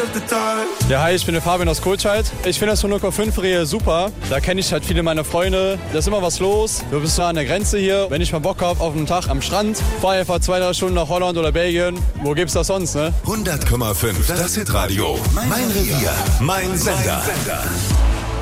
Ja, hi, ich bin der Fabian aus Kohlscheid. Ich finde das 100,5-Rehe super. Da kenne ich halt viele meiner Freunde. Da ist immer was los. Du bist da an der Grenze hier. Wenn ich mal Bock habe auf einen Tag am Strand, fahre einfach 2-3 Stunden nach Holland oder Belgien. Wo gibt's das sonst, ne? 100,5. Das Hitradio. Mein Revier. Mein Sender.